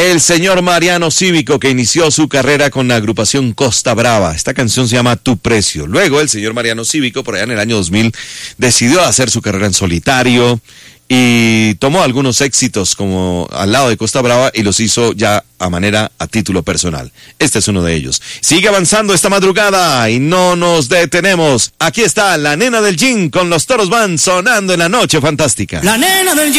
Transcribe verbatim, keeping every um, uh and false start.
El señor Mariano Cívico, que inició su carrera con la agrupación Costa Brava. Esta canción se llama Tu Precio. Luego el señor Mariano Cívico, por allá en el año dos mil, decidió hacer su carrera en solitario y tomó algunos éxitos como al lado de Costa Brava y los hizo ya a manera, a título personal. Este es uno de ellos. Sigue avanzando esta madrugada y no nos detenemos. Aquí está la nena del gym con los Toros Van sonando en la noche fantástica. La nena del gym.